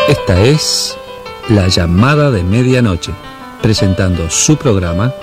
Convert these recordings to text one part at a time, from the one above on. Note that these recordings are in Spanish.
Esta es La Llamada de Medianoche, presentando su programa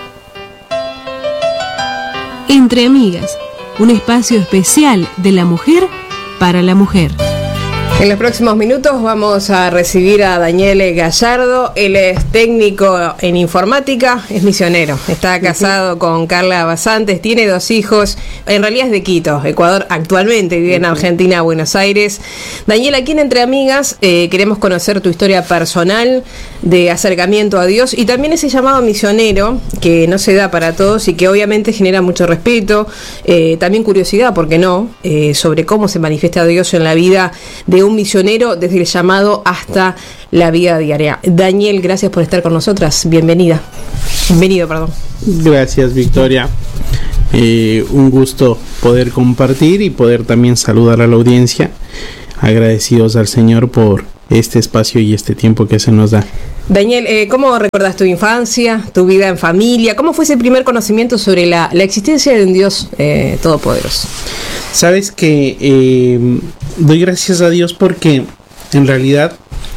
Entre Amigas, un espacio especial de la mujer para la mujer. En los próximos minutos vamos a recibir a Daniel Gallardo. Él es técnico en informática, es misionero. Está casado con Carla Basantes, tiene 2 hijos. En realidad es de Quito, Ecuador. Actualmente vive en Argentina, Buenos Aires. Daniel, aquí en Entre Amigas queremos conocer tu historia personal de acercamiento a Dios y también ese llamado misionero que no se da para todos y que obviamente genera mucho respeto, también curiosidad, ¿por qué no?, sobre cómo se manifiesta Dios en la vida de un misionero, desde el llamado hasta la vida diaria. Daniel, gracias por estar con nosotras. Bienvenido, perdón. Gracias, Victoria. Un gusto poder compartir y poder también saludar a la audiencia. Agradecidos al Señor por este espacio y este tiempo que se nos da. Daniel, ¿cómo recuerdas tu infancia, tu vida en familia? ¿Cómo fue ese primer conocimiento sobre la existencia de un Dios todopoderoso? Sabes que doy gracias a Dios porque en realidad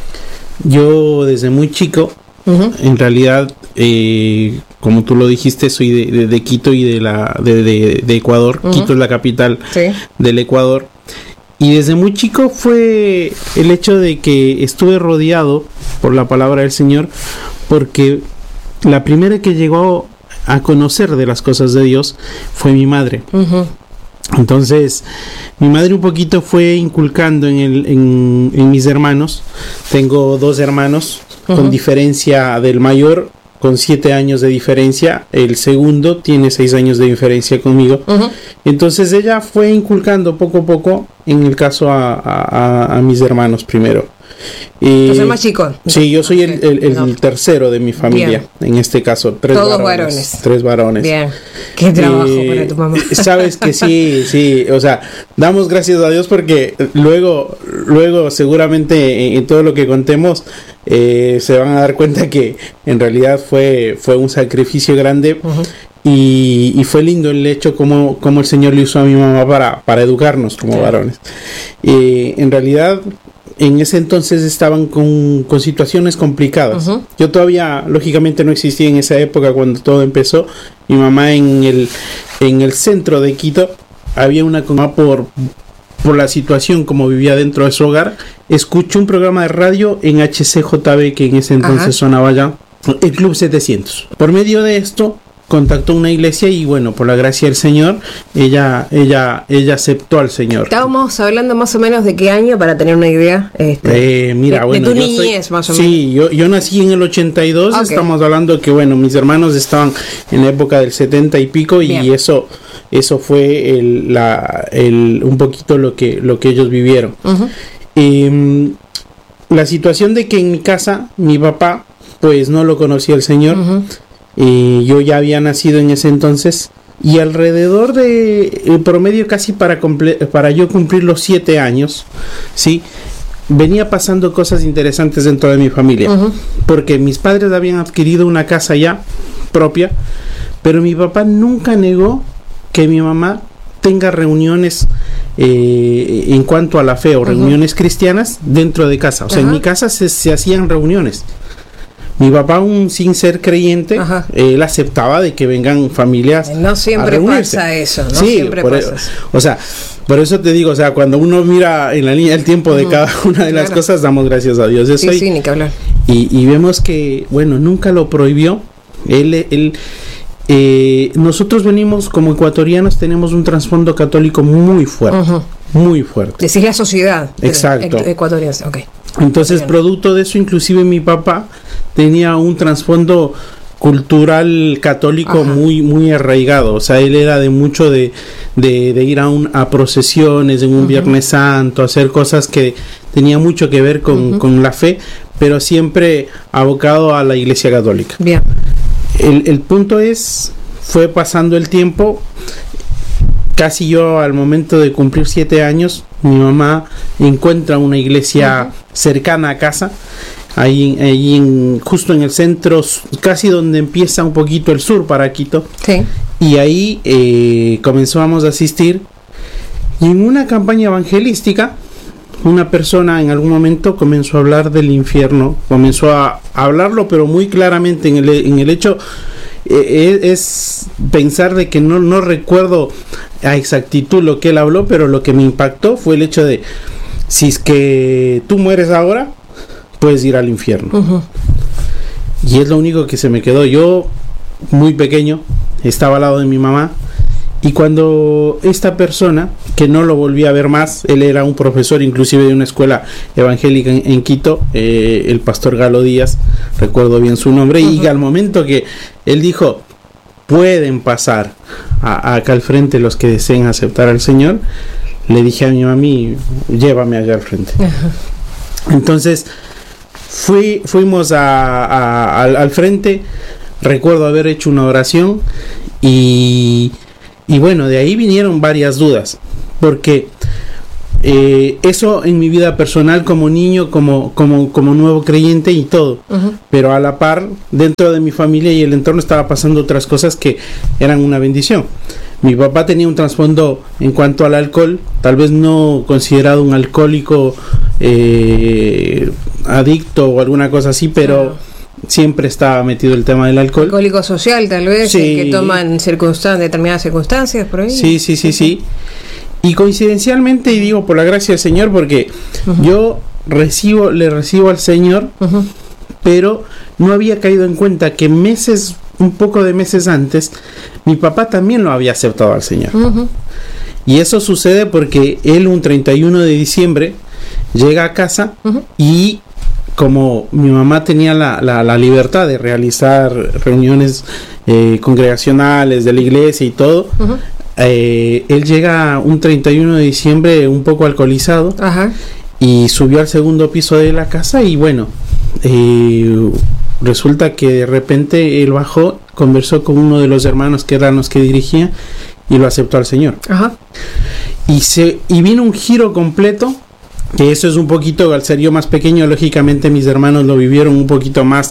yo desde muy chico, en realidad, como tú lo dijiste, soy de Quito y de Ecuador. Quito es la capital del Ecuador. Y desde muy chico fue el hecho de que estuve rodeado por la palabra del Señor, porque la primera que llegó a conocer de las cosas de Dios fue mi madre. Entonces, mi madre un poquito fue inculcando en mis hermanos. Tengo 2 hermanos, con diferencia del mayor, con 7 años de diferencia. El segundo tiene 6 años de diferencia conmigo. Entonces ella fue inculcando poco a poco, en el caso a mis hermanos primero. ¿Tú sos más chico? Sí, yo soy el tercero de mi familia. Bien. En este caso, 3 varones. 3 varones. Bien. Qué trabajo para tu mamá. Sabes que sí, o sea, damos gracias a Dios porque luego seguramente en todo lo que contemos se van a dar cuenta que en realidad fue un sacrificio grande. Y fue lindo el hecho como el Señor le usó a mi mamá para educarnos como varones. En realidad, en ese entonces estaban con situaciones complicadas. Yo todavía, lógicamente, no existía en esa época cuando todo empezó. Mi mamá en el centro de Quito, había una mamá por la situación como vivía dentro de su hogar. Escuchó un programa de radio en HCJB que en ese entonces sonaba ya, el Club 700. Por medio de esto contactó una iglesia y bueno, por la gracia del Señor, ella aceptó al Señor. Estábamos hablando más o menos de qué año para tener una idea. Mira, de tu niñez, más o menos. Sí, yo nací en el 82, estamos hablando que bueno, mis hermanos estaban en la época del 70 y pico. Bien. Y eso fue un poquito lo que ellos vivieron. La situación de que en mi casa, mi papá, pues no lo conocía el Señor. Yo ya había nacido en ese entonces y alrededor de el promedio casi para yo cumplir los 7 años, sí, venía pasando cosas interesantes dentro de mi familia, porque mis padres habían adquirido una casa ya propia, pero mi papá nunca negó que mi mamá tenga reuniones en cuanto a la fe o reuniones cristianas dentro de casa. O sea, en mi casa se hacían reuniones. Mi papá, aún sin ser creyente, él aceptaba de que vengan familias. No siempre pasa eso, no siempre pasa eso. O sea, por eso te digo, o sea, cuando uno mira en la línea del tiempo de cada una de las cosas, damos gracias a Dios. Eso sí, ni que hablar. Y vemos que, bueno, nunca lo prohibió. Nosotros venimos como ecuatorianos, tenemos un trasfondo católico muy fuerte. Muy fuerte. Decís la sociedad. Exacto. Ecuatoriana, Entonces, producto de eso, inclusive mi papá tenía un trasfondo cultural católico muy arraigado. O sea, él era de mucho de ir a procesiones en un Viernes Santo, hacer cosas que tenía mucho que ver con la fe, pero siempre abocado a la Iglesia Católica. Bien. El punto fue pasando el tiempo. Casi yo al momento de cumplir 7 años, mi mamá encuentra una iglesia cercana a casa, justo en el centro, casi donde empieza un poquito el sur para Quito. Sí. Y ahí comenzamos a asistir. Y en una campaña evangelística, una persona en algún momento comenzó a hablar del infierno, comenzó a hablarlo, pero muy claramente en el hecho, es pensar de que no recuerdo a exactitud lo que él habló, pero lo que me impactó fue el hecho de, si es que tú mueres ahora, puedes ir al infierno. Uh-huh. Y es lo único que se me quedó. Yo, muy pequeño, estaba al lado de mi mamá, y cuando esta persona, que no lo volví a ver más, él era un profesor inclusive de una escuela evangélica en Quito, el pastor Galo Díaz, recuerdo bien su nombre, uh-huh. Y al momento que él dijo, pueden pasar acá al frente los que deseen aceptar al Señor, le dije a mi mami, llévame allá al frente. Uh-huh. Entonces fuimos al frente. Recuerdo haber hecho una oración y bueno, de ahí vinieron varias dudas, porque eso en mi vida personal como niño, como nuevo creyente y todo, uh-huh. Pero a la par, dentro de mi familia y el entorno estaba pasando otras cosas que eran una bendición. Mi papá tenía un trasfondo en cuanto al alcohol, tal vez no considerado un alcohólico adicto o alguna cosa así, pero claro, siempre estaba metido el tema del alcohol. Alcohólico social, tal vez, sí, que toman determinadas circunstancias por ahí. Sí. Y coincidencialmente, y digo por la gracia del Señor, porque uh-huh. Yo le recibo al Señor, uh-huh. Pero no había caído en cuenta que un poco de meses antes, mi papá también lo había aceptado al Señor. Uh-huh. Y eso sucede porque él un 31 de diciembre llega a casa, uh-huh. Y como mi mamá tenía la libertad de realizar reuniones congregacionales de la iglesia y todo, uh-huh. Él llega un 31 de diciembre un poco alcoholizado, uh-huh. Y subió al segundo piso de la casa y bueno, resulta que de repente él bajó, conversó con uno de los hermanos que eran los que dirigía y lo aceptó al Señor. Uh-huh. Y vino un giro completo, que eso es un poquito, al ser yo más pequeño, lógicamente mis hermanos lo vivieron un poquito más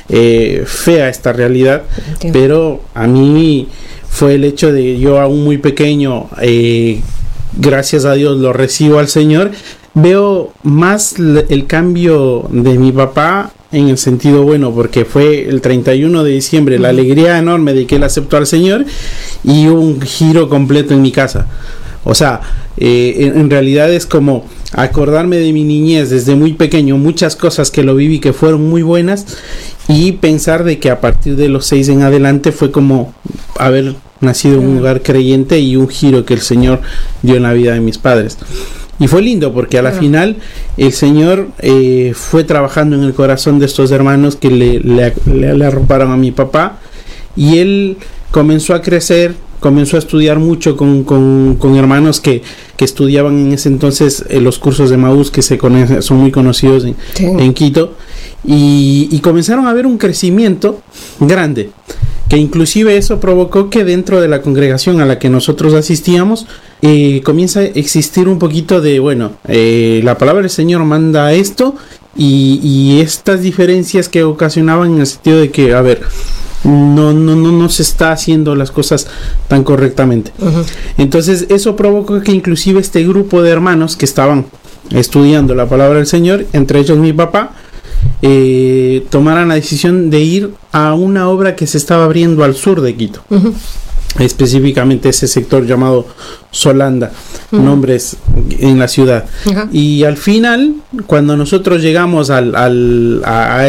fea esta realidad. Entiendo. Pero a mí fue el hecho de yo aún muy pequeño, gracias a Dios lo recibo al Señor, veo más el cambio de mi papá en el sentido bueno, porque fue el 31 de diciembre, uh-huh. La alegría enorme de que él aceptó al Señor y un giro completo en mi casa. O sea, en realidad es como acordarme de mi niñez desde muy pequeño, muchas cosas que lo viví que fueron muy buenas, y pensar de que a partir de los 6 en adelante fue como haber nacido en un hogar creyente y un giro que el Señor dio en la vida de mis padres. Y fue lindo porque a la final el Señor fue trabajando en el corazón de estos hermanos que le arroparon a mi papá, y él comenzó a crecer, comenzó a estudiar mucho con hermanos que estudiaban en ese entonces los cursos de Maús, que son muy conocidos en Quito, y comenzaron a ver un crecimiento grande, que inclusive eso provocó que dentro de la congregación a la que nosotros asistíamos comienza a existir un poquito de, bueno, la palabra del Señor manda esto, y estas diferencias que ocasionaban en el sentido de que, a ver, no se está haciendo las cosas tan correctamente. Uh-huh. Entonces eso provocó que inclusive este grupo de hermanos que estaban estudiando la palabra del Señor, entre ellos mi papá, tomaran la decisión de ir a una obra que se estaba abriendo al sur de Quito. Uh-huh. Específicamente ese sector llamado Solanda, uh-huh. Nombres en la ciudad. Uh-huh. Y al final, cuando nosotros llegamos a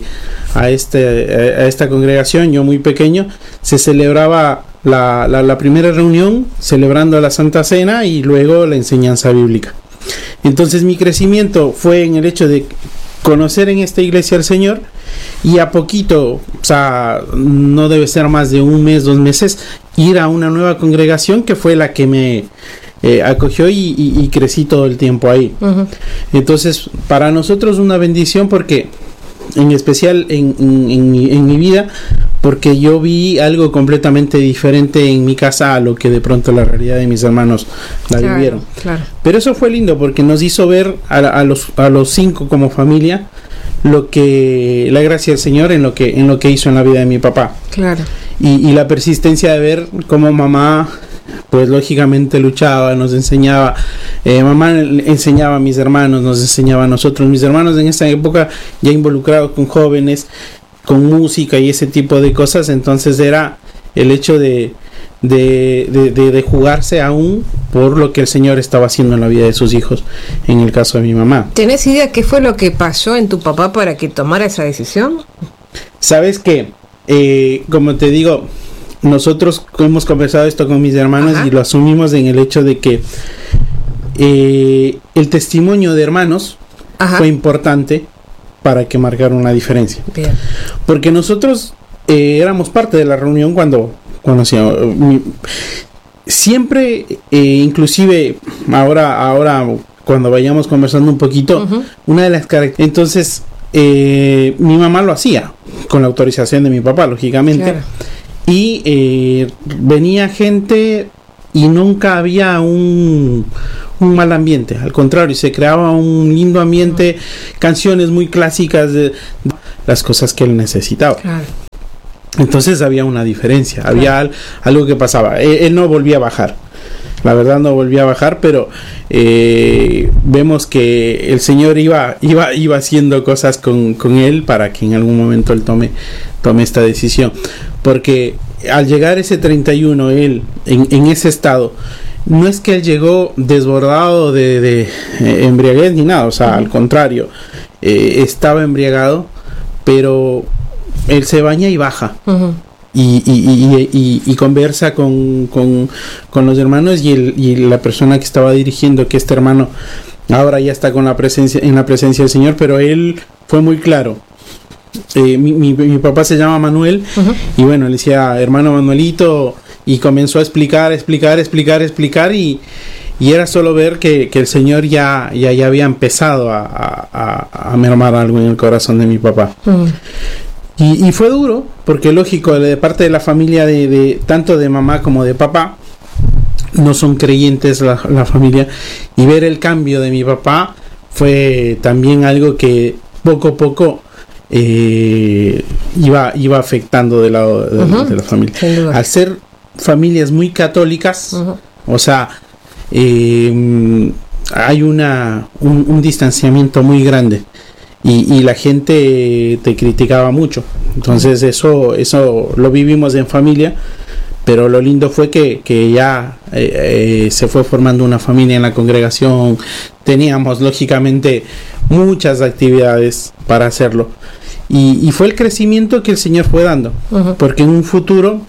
esta congregación, yo muy pequeño, se celebraba la primera reunión celebrando la Santa Cena y luego la enseñanza bíblica. Entonces mi crecimiento fue en el hecho de conocer en esta iglesia al Señor, y a poquito, o sea, no debe ser más de 1 mes, 2 meses, ir a una nueva congregación que fue la que me acogió y crecí todo el tiempo ahí. Uh-huh. Entonces, para nosotros una bendición, porque en especial en mi vida, porque yo vi algo completamente diferente en mi casa a lo que de pronto la realidad de mis hermanos vivieron. Claro. Pero eso fue lindo porque nos hizo ver a los 5 como familia lo que la gracia del Señor en lo que hizo en la vida de mi papá. Claro. Y la persistencia de ver cómo mamá pues lógicamente luchaba, nos enseñaba, mamá enseñaba a mis hermanos, nos enseñaba a nosotros, mis hermanos en esa época ya involucrados con jóvenes, con música y ese tipo de cosas, entonces era el hecho de jugarse aún por lo que el Señor estaba haciendo en la vida de sus hijos, en el caso de mi mamá. ¿Tenés idea qué fue lo que pasó en tu papá para que tomara esa decisión? Sabes que, como te digo, nosotros hemos conversado esto con mis hermanos. Ajá. Y lo asumimos en el hecho de que el testimonio de hermanos, ajá, fue importante para que marcara una diferencia. Bien. Porque nosotros éramos parte de la reunión cuando siempre, inclusive ahora cuando vayamos conversando un poquito, uh-huh, una de las características, entonces mi mamá lo hacía con la autorización de mi papá, lógicamente. Claro. Y venía gente y nunca había un mal ambiente, al contrario, se creaba un lindo ambiente, canciones muy clásicas de las cosas que él necesitaba. Claro. Entonces había una diferencia, claro, había algo que pasaba. Él no volvía a bajar, la verdad no volvía a bajar, pero vemos que el Señor iba haciendo cosas con él para que en algún momento él tome esta decisión. Porque al llegar ese 31, él en ese estado, no es que él llegó desbordado de embriaguez ni nada, o sea, uh-huh, al contrario, estaba embriagado, pero él se baña y baja. Uh-huh. Y conversa con los hermanos y la persona que estaba dirigiendo, que este hermano ahora ya está en la presencia del Señor, pero él fue muy claro. Mi papá se llama Manuel, uh-huh, y bueno, le decía hermano Manuelito, y comenzó a explicar y era solo ver que el Señor ya había empezado a mermar algo en el corazón de mi papá. Uh-huh. Y fue duro, porque lógico, de parte de la familia de tanto de mamá como de papá, no son creyentes la familia, y ver el cambio de mi papá fue también algo que poco a poco iba afectando del lado uh-huh, de la familia. Al ser familias muy católicas, uh-huh, o sea, hay un distanciamiento muy grande. Y la gente te criticaba mucho. Entonces eso lo vivimos en familia, pero lo lindo fue que ya se fue formando una familia en la congregación. Teníamos lógicamente muchas actividades para hacerlo, y fue el crecimiento que el Señor fue dando. Uh-huh. Porque en un futuro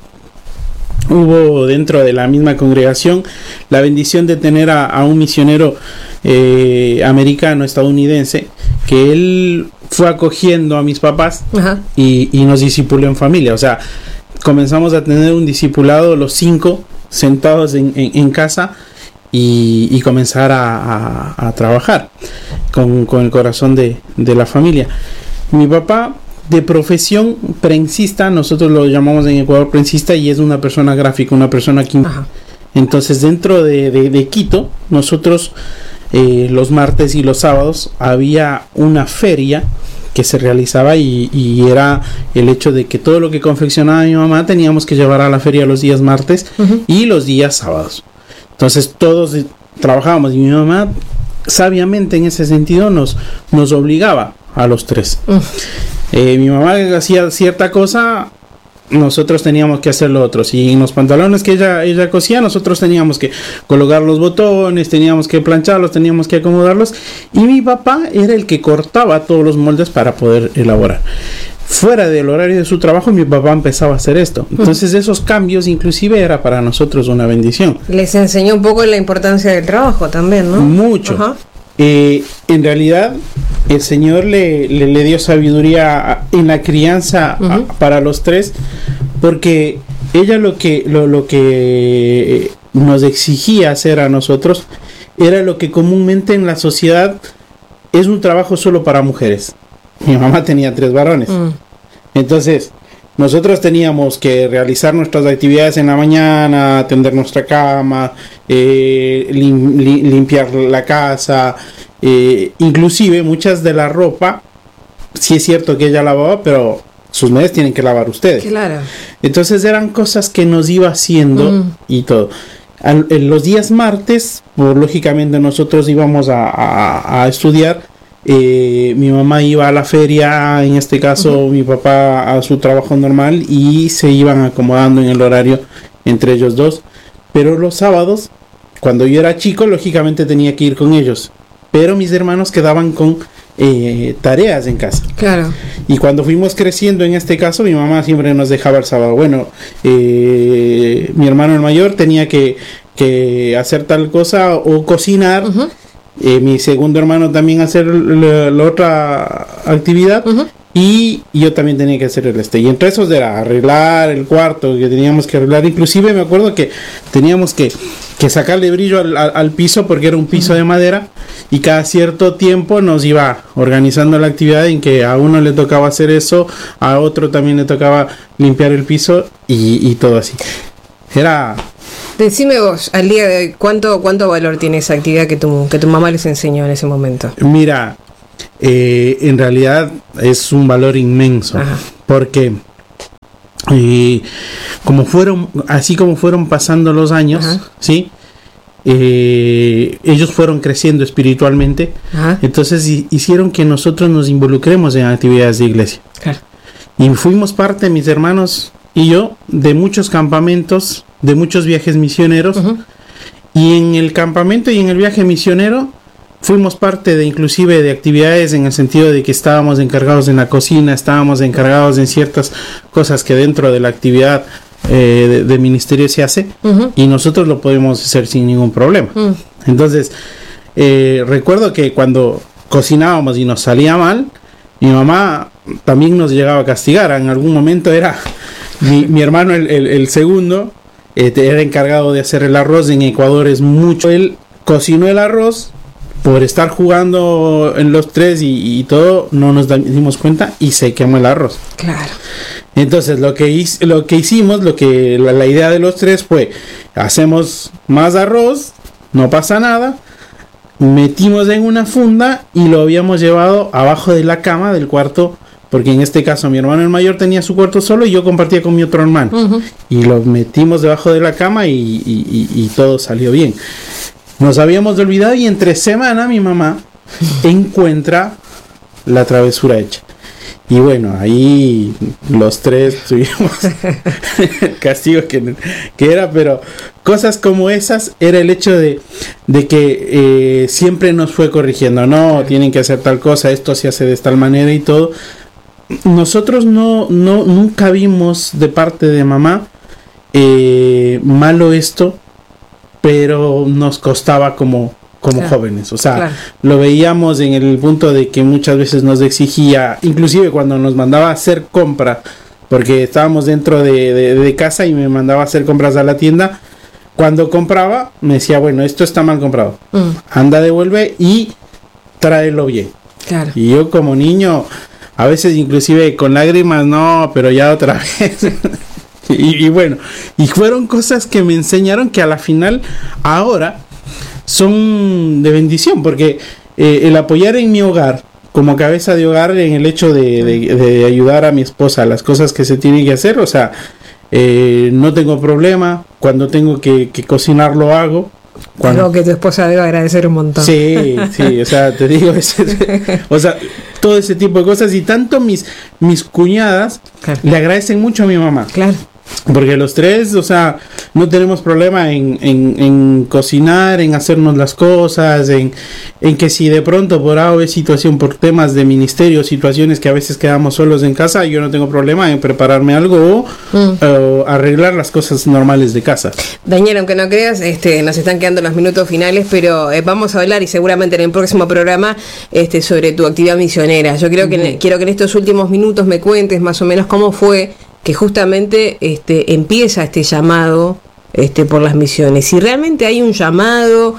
hubo dentro de la misma congregación la bendición de tener a un misionero americano, estadounidense, que él fue acogiendo a mis papás, uh-huh, y nos discipuló en familia. O sea, comenzamos a tener un discipulado los 5 sentados en casa y comenzar a trabajar con el corazón de la familia. Mi papá, de profesión prensista, nosotros lo llamamos en Ecuador prensista, y es una persona gráfica, una persona química. Ajá. Entonces dentro de Quito, nosotros los martes y los sábados había una feria que se realizaba, y era el hecho de que todo lo que confeccionaba mi mamá teníamos que llevar a la feria los días martes, uh-huh, y los días sábados. Entonces todos trabajábamos, y mi mamá sabiamente en ese sentido nos obligaba a los 3. Uh-huh. Mi mamá hacía cierta cosa, nosotros teníamos que hacer lo otro. Si en los pantalones que ella cosía, nosotros teníamos que colocar los botones, teníamos que plancharlos, teníamos que acomodarlos, y mi papá era el que cortaba todos los moldes para poder elaborar. Fuera del horario de su trabajo, mi papá empezaba a hacer esto. Entonces esos cambios inclusive era para nosotros una bendición. Les enseñó un poco la importancia del trabajo también, ¿no? Mucho. Uh-huh. En realidad el Señor le dio sabiduría en la crianza, uh-huh, para los 3, porque ella lo que nos exigía hacer a nosotros era lo que comúnmente en la sociedad es un trabajo solo para mujeres. Mi mamá tenía 3 varones. Entonces nosotros teníamos que realizar nuestras actividades en la mañana, tender nuestra cama, limpiar la casa, inclusive muchas de la ropa, sí es cierto que ella lavaba, pero sus medias tienen que lavar ustedes. Claro. Entonces eran cosas que nos iba haciendo y todo. En los días martes, pues, lógicamente nosotros íbamos a estudiar. Mi mamá iba a la feria, en este caso mi papá a su trabajo normal, y se iban acomodando en el horario entre ellos dos. Pero los sábados, cuando yo era chico, lógicamente tenía que ir con ellos, pero mis hermanos quedaban con tareas en casa. Claro. Y cuando fuimos creciendo, en este caso, mi mamá siempre nos dejaba el sábado. Bueno, mi hermano el mayor tenía que hacer tal cosa o cocinar. Mi segundo hermano también hacer la otra actividad. Y yo también tenía que hacer y entre esos era arreglar el cuarto, que teníamos que arreglar. Inclusive me acuerdo que teníamos que sacarle brillo al piso, porque era un piso de madera, y cada cierto tiempo nos iba organizando la actividad en que a uno le tocaba hacer eso, a otro también le tocaba limpiar el piso y todo así. Era... Decime vos, al día de hoy, ¿cuánto valor tiene esa actividad que tu mamá les enseñó en ese momento? Mira, en realidad es un valor inmenso. Ajá. Porque así como fueron pasando los años, ajá, ¿sí? Ellos fueron creciendo espiritualmente. Ajá. Entonces hicieron que nosotros nos involucremos en actividades de iglesia. Claro. Y fuimos parte, mis hermanos y yo, de muchos campamentos, de muchos viajes misioneros. Uh-huh. Y en el campamento y en el viaje misionero fuimos parte de, inclusive, de actividades en el sentido de que estábamos encargados en la cocina, estábamos encargados en ciertas cosas que dentro de la actividad de ministerio se hace. Uh-huh. Y nosotros lo podemos hacer sin ningún problema. Uh-huh. Entonces, recuerdo que cuando cocinábamos y nos salía mal, mi mamá también nos llegaba a castigar. En algún momento era mi hermano el segundo, era encargado de hacer el arroz. En Ecuador es mucho. Él cocinó el arroz por estar jugando en los tres y todo, no nos dimos cuenta y se quemó el arroz. Claro. Entonces la idea de los tres fue: hacemos más arroz, no pasa nada. Metimos en una funda y lo habíamos llevado abajo de la cama del cuarto, porque en este caso mi hermano el mayor tenía su cuarto solo y yo compartía con mi otro hermano. Uh-huh. Y lo metimos debajo de la cama y todo salió bien. Nos habíamos olvidado y entre semana mi mamá encuentra la travesura hecha. Y bueno, ahí los tres tuvimos el castigo que era, pero cosas como esas era el hecho de que siempre nos fue corrigiendo. No, tienen que hacer tal cosa, esto se hace de tal manera y todo. Nosotros nunca vimos de parte de mamá malo esto, pero nos costaba como claro, jóvenes, o sea, claro, lo veíamos en el punto de que muchas veces nos exigía, inclusive cuando nos mandaba a hacer compra, porque estábamos dentro de casa y me mandaba a hacer compras a la tienda. Cuando compraba me decía: bueno, esto está mal comprado, anda, devuelve y tráelo bien. Claro. Y yo como niño, a veces inclusive con lágrimas, no, pero ya otra vez. y bueno, y fueron cosas que me enseñaron que a la final ahora son de bendición, porque el apoyar en mi hogar, como cabeza de hogar, en el hecho de ayudar a mi esposa a las cosas que se tienen que hacer, o sea, no tengo problema. Cuando tengo que cocinar lo hago. Algo que tu esposa debe agradecer un montón. Sí, o sea, te digo, o sea, todo ese tipo de cosas. Y tanto mis cuñadas, claro, le agradecen mucho a mi mamá. Claro. Porque los tres, o sea, no tenemos problema en cocinar, en hacernos las cosas, en que si de pronto por A o B situación, por temas de ministerio, situaciones que a veces quedamos solos en casa, yo no tengo problema en prepararme algo o arreglar las cosas normales de casa. Daniel, aunque no creas, nos están quedando los minutos finales, pero vamos a hablar, y seguramente en el próximo programa, sobre tu actividad misionera. Yo quiero que en estos últimos minutos me cuentes más o menos cómo fue que justamente empieza este llamado por las misiones. Si realmente hay un llamado,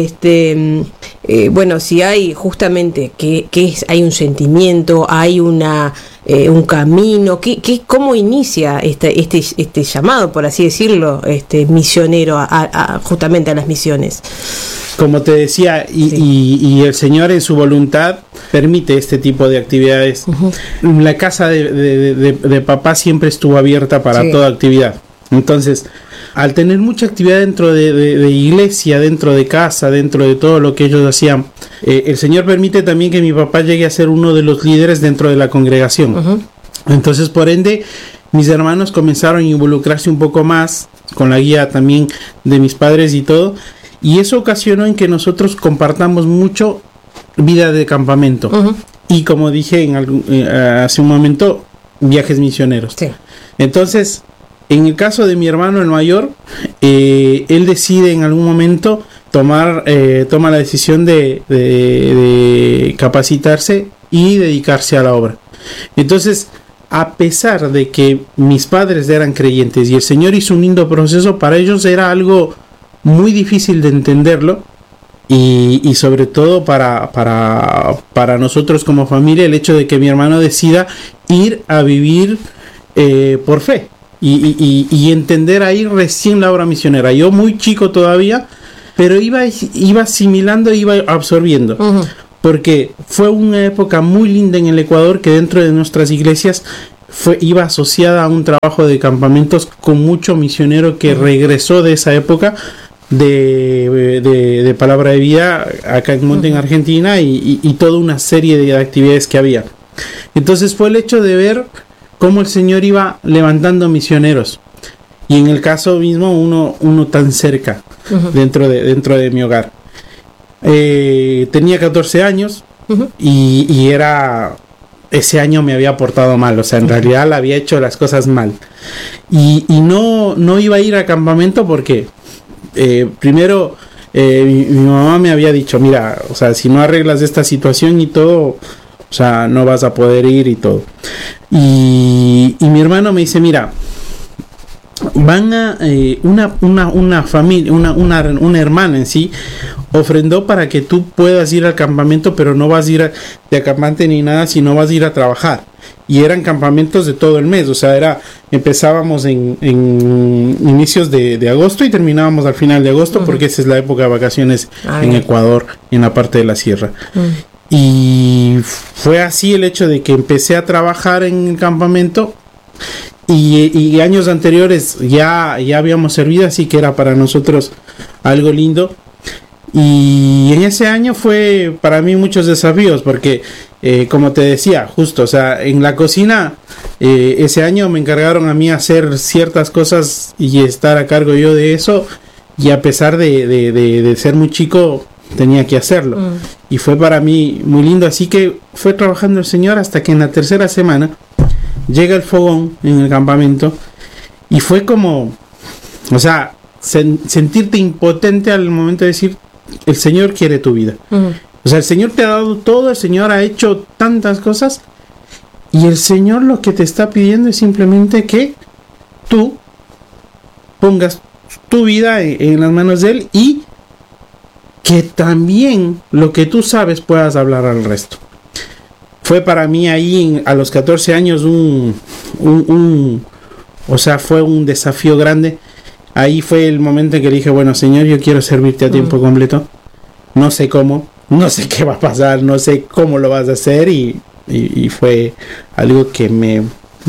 bueno, si hay justamente hay un sentimiento, hay un camino, ¿cómo inicia este llamado, por así decirlo, misionero justamente a las misiones? Como te decía, y el Señor en su voluntad permite este tipo de actividades. Uh-huh. La casa de papá siempre estuvo abierta para toda actividad. Entonces, al tener mucha actividad dentro de iglesia, dentro de casa, dentro de todo lo que ellos hacían, el Señor permite también que mi papá llegue a ser uno de los líderes dentro de la congregación. Uh-huh. Entonces, por ende, mis hermanos comenzaron a involucrarse un poco más con la guía también de mis padres y todo, y eso ocasionó en que nosotros compartamos mucho vida de campamento. Uh-huh. Y como dije hace un momento, viajes misioneros. Sí. Entonces, en el caso de mi hermano el mayor, él decide en algún momento toma la decisión de capacitarse y dedicarse a la obra. Entonces, a pesar de que mis padres eran creyentes y el Señor hizo un lindo proceso, para ellos era algo muy difícil de entenderlo, y sobre todo para nosotros como familia, el hecho de que mi hermano decida ir a vivir por fe y entender ahí recién la obra misionera. Yo muy chico todavía, pero iba asimilando, iba absorbiendo. Uh-huh. Porque fue una época muy linda en el Ecuador, que dentro de nuestras iglesias iba asociada a un trabajo de campamentos con mucho misionero que regresó de esa época de Palabra de Vida acá en Monte, en Argentina, y toda una serie de actividades que había. Entonces fue el hecho de ver cómo el Señor iba levantando misioneros, y en el caso mismo uno tan cerca, uh-huh, dentro de mi hogar. Tenía 14 años, uh-huh, y era... Ese año me había portado mal, o sea, en uh-huh, realidad había hecho las cosas mal, y no iba a ir a campamento porque primero mi mamá me había dicho, mira, o sea, si no arreglas esta situación y todo, o sea, no vas a poder ir y todo. Y mi hermano me dice, mira, van a una familia, una hermana en sí ofrendó para que tú puedas ir al campamento, pero no vas a ir de acampante ni nada, sino vas a ir a trabajar. Y eran campamentos de todo el mes, o sea, empezábamos en inicios de agosto y terminábamos al final de agosto, uh-huh, porque esa es la época de vacaciones en Ecuador, en la parte de la sierra. Uh-huh. Y fue así el hecho de que empecé a trabajar en el campamento, y años anteriores ya habíamos servido, así que era para nosotros algo lindo. Y en ese año fue para mí muchos desafíos, porque como te decía, justo, o sea, en la cocina ese año me encargaron a mí hacer ciertas cosas y estar a cargo yo de eso, y a pesar de ser muy chico tenía que hacerlo. Y fue para mí muy lindo, así que fue trabajando el Señor hasta que en la tercera semana llega el fogón en el campamento, y fue como, o sea, sentirte impotente al momento de decir, el Señor quiere tu vida. Uh-huh. O sea, el Señor te ha dado todo, el Señor ha hecho tantas cosas, y el Señor lo que te está pidiendo es simplemente que tú pongas tu vida en las manos de Él, y que también lo que tú sabes puedas hablar al resto. Fue para mí ahí a los 14 años o sea, fue un desafío grande. Ahí fue el momento en que le dije, bueno, Señor, yo quiero servirte a tiempo completo. No sé cómo, no sé qué va a pasar, no sé cómo lo vas a hacer, y fue algo que me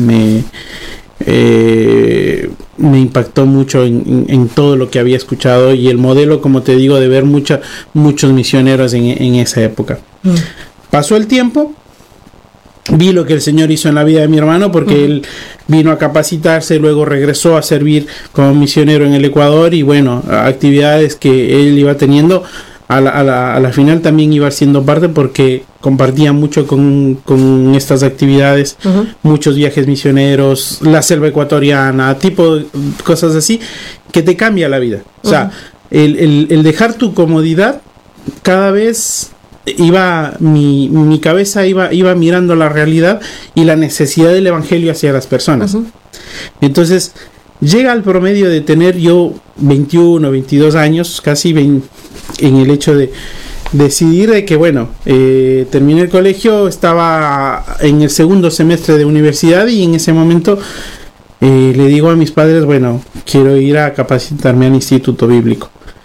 impactó mucho en todo lo que había escuchado, y el modelo, como te digo, de ver muchos misioneros en esa época. Pasó el tiempo, vi lo que el Señor hizo en la vida de mi hermano, porque él vino a capacitarse, luego regresó a servir como misionero en el Ecuador, y bueno, actividades que él iba teniendo, a la final también iba siendo parte, porque compartía mucho con estas actividades, muchos viajes misioneros, la selva ecuatoriana, tipo cosas así, que te cambia la vida. O sea, el dejar tu comodidad, cada vez mi cabeza iba mirando la realidad y la necesidad del evangelio hacia las personas. Entonces llega al promedio de tener yo 21, 22 años, casi en el hecho de decidir de que, bueno, terminé el colegio, estaba en el segundo semestre de universidad, y en ese momento le digo a mis padres, bueno, quiero ir a capacitarme al Instituto Bíblico.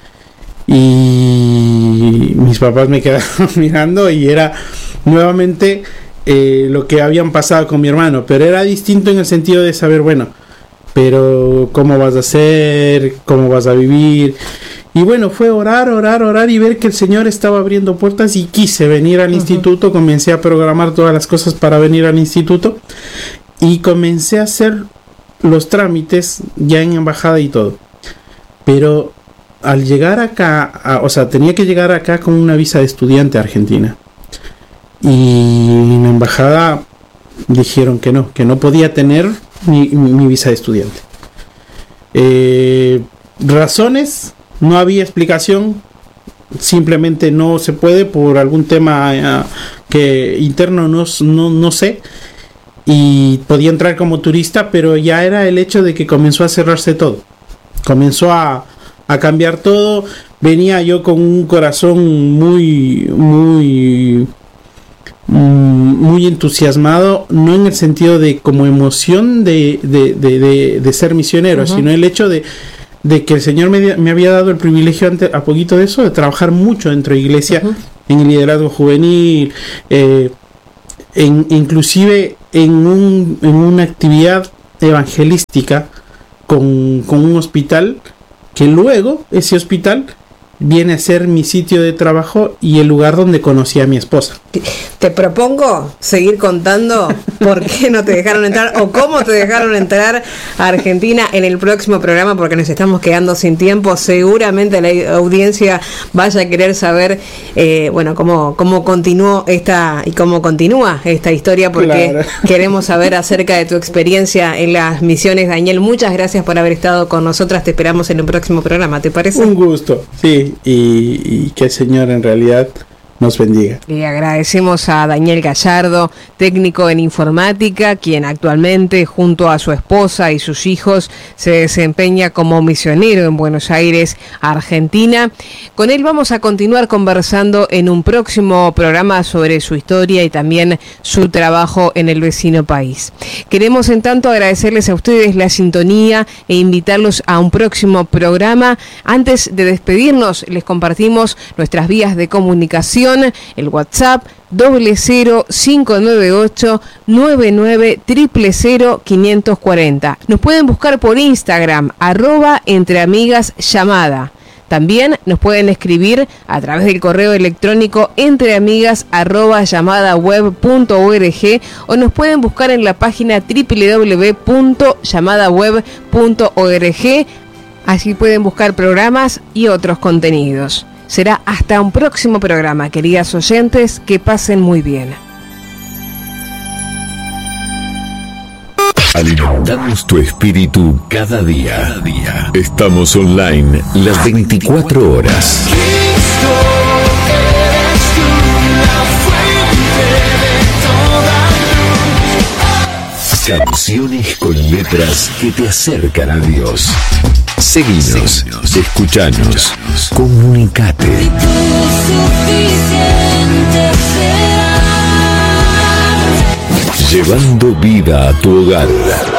Y mis papás me quedaron mirando, y era nuevamente lo que habían pasado con mi hermano, pero era distinto en el sentido de saber, bueno, pero ¿cómo vas a hacer? ¿Cómo vas a vivir? Y bueno, fue orar y ver que el Señor estaba abriendo puertas y quise venir al instituto. Comencé a programar todas las cosas para venir al instituto y comencé a hacer los trámites ya en embajada y todo. Pero al llegar acá, tenía que llegar acá con una visa de estudiante a Argentina. Y en la embajada dijeron que no podía tener mi visa de estudiante. Razones, no había explicación, simplemente no se puede por algún tema que interno no sé. Y podía entrar como turista, pero ya era el hecho de que comenzó a cerrarse todo. Comenzó a cambiar todo. Venía yo con un corazón muy entusiasmado, no en el sentido de como emoción de ser misionero, sino el hecho de que el Señor me había dado el privilegio a poquito de eso, de trabajar mucho dentro de iglesia, en el liderazgo juvenil, inclusive en una actividad evangelística con un hospital, que luego ese hospital viene a ser mi sitio de trabajo y el lugar donde conocí a mi esposa. Te propongo seguir contando por qué no te dejaron entrar o cómo te dejaron entrar a Argentina en el próximo programa, porque nos estamos quedando sin tiempo. Seguramente la audiencia vaya a querer saber cómo continuó cómo continúa esta historia, porque queremos saber acerca de tu experiencia en las misiones. Daniel, muchas gracias por haber estado con nosotras. Te esperamos en un próximo programa, ¿te parece? Un gusto, sí. Y que el Señor en realidad nos bendiga. Le agradecemos a Daniel Gallardo, técnico en informática, quien actualmente junto a su esposa y sus hijos se desempeña como misionero en Buenos Aires, Argentina. Con él vamos a continuar conversando en un próximo programa sobre su historia y también su trabajo en el vecino país. Queremos en tanto agradecerles a ustedes la sintonía e invitarlos a un próximo programa. Antes de despedirnos, les compartimos nuestras vías de comunicación. El WhatsApp 00598 99 000 540. Nos pueden buscar por Instagram @entreamigasllamada. También nos pueden escribir a través del correo electrónico entreamigas@llamadaweb.org o nos pueden buscar en la página www.llamadaweb.org. Allí pueden buscar programas y otros contenidos. Será hasta un próximo programa, queridas oyentes, que pasen muy bien. Alimentamos tu espíritu cada día. Estamos online las 24 horas. Canciones con letras que te acercan a Dios. Seguinos, escuchanos, comunicate. Llevando vida a tu hogar.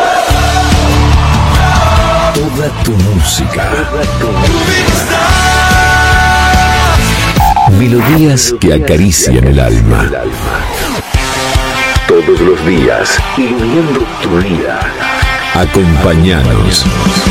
Toda tu música. Melodías que acarician el alma. Todos los días, iluminando tu vida. Acompáñanos.